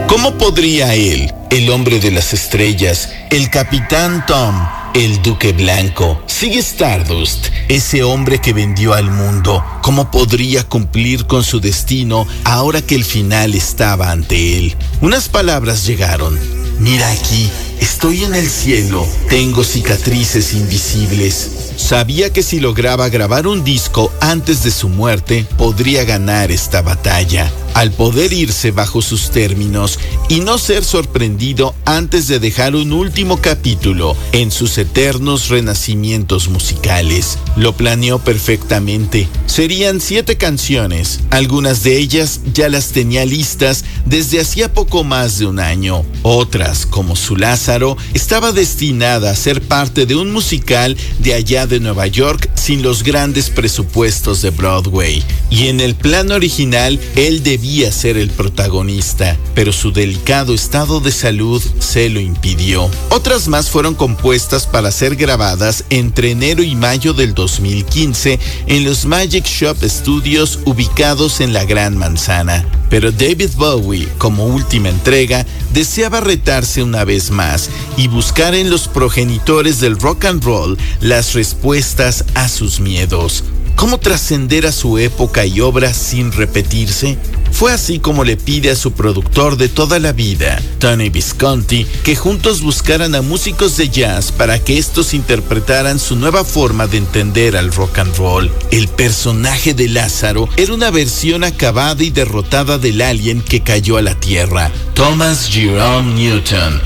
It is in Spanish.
¿Cómo podría él, el hombre de las estrellas, el Capitán Tom, el Duque Blanco, Ziggy Stardust, ese hombre que vendió al mundo, cómo podría cumplir con su destino ahora que el final estaba ante él? Unas palabras llegaron. Mira aquí, estoy en el cielo, tengo cicatrices invisibles. Sabía que si lograba grabar un disco antes de su muerte, podría ganar esta batalla. Al poder irse bajo sus términos y no ser sorprendido antes de dejar un último capítulo en sus eternos renacimientos musicales. Lo planeó perfectamente. Serían 7 canciones. Algunas de ellas ya las tenía listas desde hacía poco más de un año. Otras, como su Lázaro, estaba destinada a ser parte de un musical de allá de Nueva York sin los grandes presupuestos de Broadway. Y en el plan original, él debía ser el protagonista, pero su delicado estado de salud se lo impidió. Otras más fueron compuestas para ser grabadas entre enero y mayo del 2015 en los Magic Shop Studios ubicados en la Gran Manzana. Pero David Bowie, como última entrega, deseaba retarse una vez más y buscar en los progenitores del rock and roll las respuestas a sus miedos. ¿Cómo trascender a su época y obra sin repetirse? Fue así como le pide a su productor de toda la vida, Tony Visconti, que juntos buscaran a músicos de jazz para que estos interpretaran su nueva forma de entender al rock and roll. El personaje de Lázaro era una versión acabada y derrotada del alien que cayó a la Tierra, Thomas Jerome Newton.